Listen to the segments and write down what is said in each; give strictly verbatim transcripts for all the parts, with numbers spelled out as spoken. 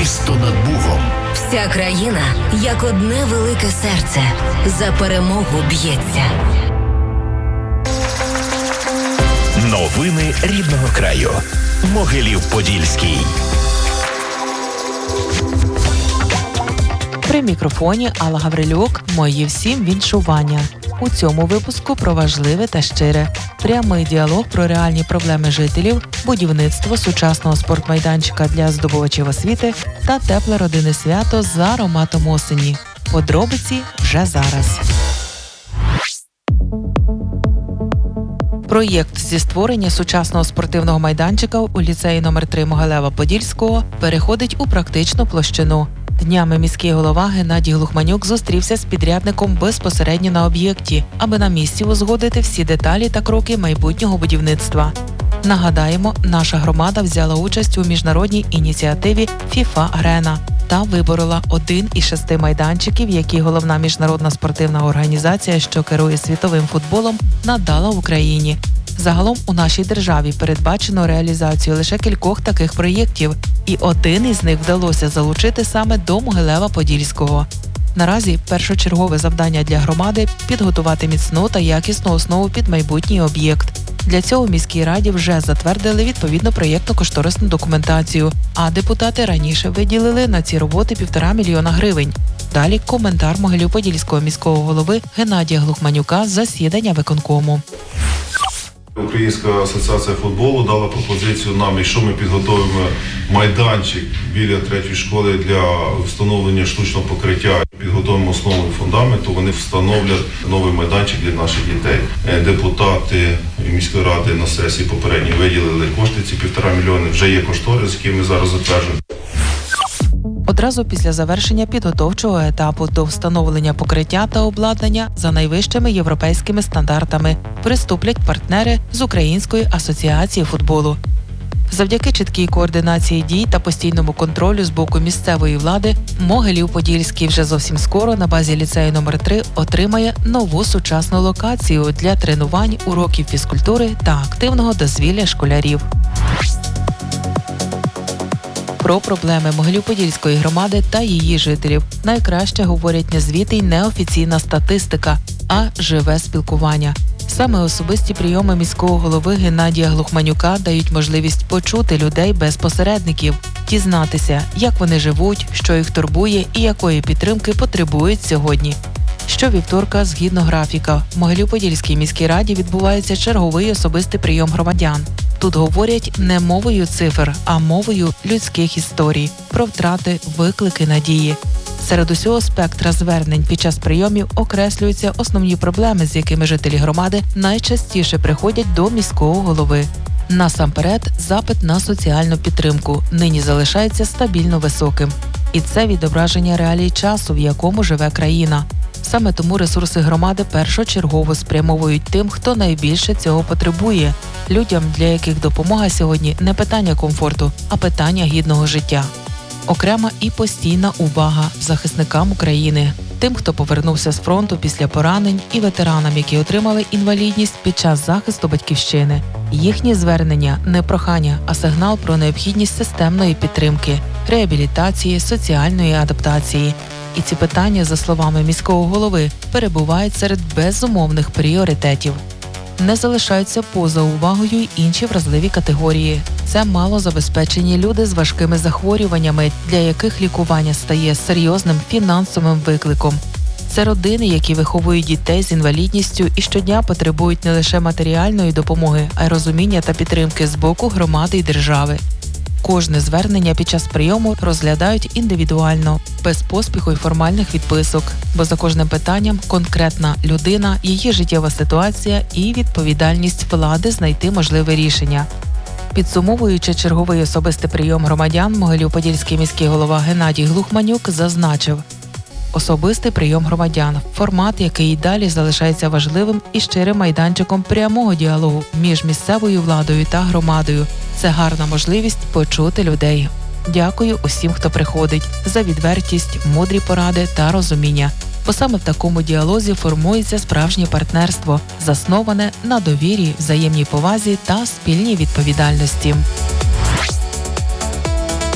Місто над Бугом. Вся країна, як одне велике серце, за перемогу б'ється. Новини рідного краю. Могилів-Подільський. При мікрофоні Алла Гаврилюк. Мої всім віншування. У цьому випуску про важливе та щире. Прямий діалог про реальні проблеми жителів, будівництво сучасного спортмайданчика для здобувачів освіти та тепле родинне свято за ароматом осені. Подробиці вже зараз. Проєкт зі створення сучасного спортивного майданчика у ліцеї номер три Могилева-Подільського переходить у практичну площину. Днями міський голова Геннадій Глухманюк зустрівся з підрядником безпосередньо на об'єкті, аби на місці узгодити всі деталі та кроки майбутнього будівництва. Нагадаємо, наша громада взяла участь у міжнародній ініціативі FIFA Arena та виборола один із шести майданчиків, які головна міжнародна спортивна організація, що керує світовим футболом, надала Україні. Загалом у нашій державі передбачено реалізацію лише кількох таких проєктів, і один із них вдалося залучити саме до Могилева-Подільського. Наразі першочергове завдання для громади – підготувати міцну та якісну основу під майбутній об'єкт. Для цього в міській раді вже затвердили відповідну проєктно-кошторисну документацію, а депутати раніше виділили на ці роботи півтора мільйона гривень. Далі коментар Могилів-Подільського міського голови Геннадія Глухманюка з засідання виконкому. Українська асоціація футболу дала пропозицію нам, якщо ми підготовимо майданчик біля третьої школи для встановлення штучного покриття, підготовимо основу і фундамент, то вони встановлять новий майданчик для наших дітей. Депутати міської ради на сесії попередньо виділили кошти, ці півтора мільйони, вже є кошторис, який ми зараз затверджуємо. Одразу після завершення підготовчого етапу до встановлення покриття та обладнання за найвищими європейськими стандартами приступлять партнери з Української асоціації футболу. Завдяки чіткій координації дій та постійному контролю з боку місцевої влади, Могилів-Подільський вже зовсім скоро на базі ліцею номер три отримає нову сучасну локацію для тренувань, уроків фізкультури та активного дозвілля школярів. Про проблеми Могилів-Подільської громади та її жителів найкраще говорять не звіти й неофіційна статистика, а живе спілкування. Саме особисті прийоми міського голови Геннадія Глухманюка дають можливість почути людей без посередників, дізнатися, як вони живуть, що їх турбує і якої підтримки потребують сьогодні. Щовівторка, згідно графіка, в Могилів-Подільській міській раді відбувається черговий особистий прийом громадян. Тут говорять не мовою цифр, а мовою людських історій, про втрати, виклики, надії. Серед усього спектра звернень під час прийомів окреслюються основні проблеми, з якими жителі громади найчастіше приходять до міського голови. Насамперед, запит на соціальну підтримку нині залишається стабільно високим. І це відображення реалій часу, в якому живе країна. Саме тому ресурси громади першочергово спрямовують тим, хто найбільше цього потребує – людям, для яких допомога сьогодні не питання комфорту, а питання гідного життя. Окрема і постійна увага захисникам України, тим, хто повернувся з фронту після поранень, і ветеранам, які отримали інвалідність під час захисту батьківщини. Їхні звернення – не прохання, а сигнал про необхідність системної підтримки, реабілітації, соціальної адаптації. І ці питання, за словами міського голови, перебувають серед безумовних пріоритетів. Не залишаються поза увагою й інші вразливі категорії. Це малозабезпечені люди з важкими захворюваннями, для яких лікування стає серйозним фінансовим викликом. Це родини, які виховують дітей з інвалідністю і щодня потребують не лише матеріальної допомоги, а й розуміння та підтримки з боку громади й держави. Кожне звернення під час прийому розглядають індивідуально, без поспіху й формальних відписок, бо за кожним питанням конкретна людина, її життєва ситуація і відповідальність влади знайти можливе рішення. Підсумовуючи черговий особистий прийом громадян, Могилів-Подільський міський голова Геннадій Глухманюк зазначив: особистий прийом громадян – формат, який і далі залишається важливим і щирим майданчиком прямого діалогу між місцевою владою та громадою. Це гарна можливість почути людей. Дякую усім, хто приходить, за відвертість, мудрі поради та розуміння. Бо саме в такому діалозі формується справжнє партнерство, засноване на довірі, взаємній повазі та спільній відповідальності.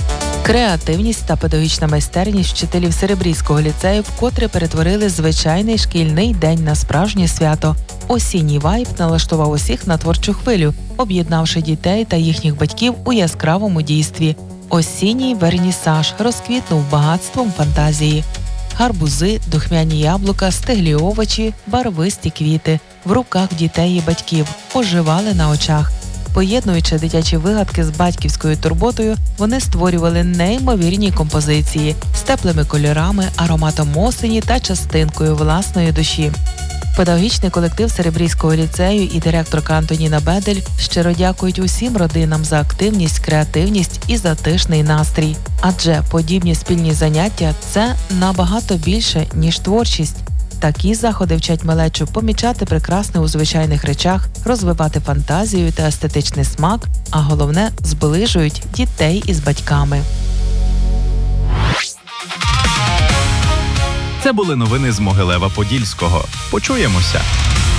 Креативність та педагогічна майстерність вчителів Серебрійського ліцею вкотре перетворили звичайний шкільний день на справжнє свято. Осінній вайб налаштував усіх на творчу хвилю, об'єднавши дітей та їхніх батьків у яскравому дійстві. Осінній вернісаж розквітнув багатством фантазії. Гарбузи, духмяні яблука, стиглі овочі, барвисті квіти в руках дітей і батьків оживали на очах. Поєднуючи дитячі вигадки з батьківською турботою, вони створювали неймовірні композиції з теплими кольорами, ароматом осені та частинкою власної душі. Педагогічний колектив Серебрійського ліцею і директорка Антоніна Бедель щиро дякують усім родинам за активність, креативність і затишний настрій. Адже подібні спільні заняття – це набагато більше, ніж творчість. Такі заходи вчать малечу помічати прекрасне у звичайних речах, розвивати фантазію та естетичний смак, а головне – зближують дітей із батьками. Це були новини з Могилева-Подільського. Почуємося!